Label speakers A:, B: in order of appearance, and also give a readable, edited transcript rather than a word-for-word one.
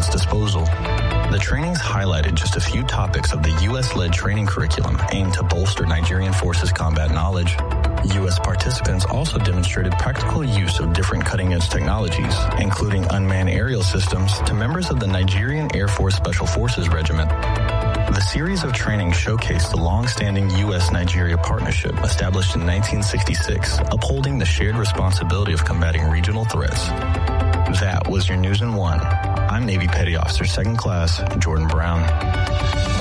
A: its disposal. The trainings highlighted just a few topics of the U.S.-led training curriculum aimed to bolster Nigerian forces combat knowledge. U.S. participants also demonstrated practical use of different cutting-edge technologies, including unmanned aerial systems, to members of the Nigerian Air Force Special Forces Regiment. The series of trainings showcased the long-standing U.S.-Nigeria partnership established in 1966, upholding the shared responsibility of combating regional threats. That was your News in 1. I'm Navy Petty Officer 2nd Class Jordan Brown.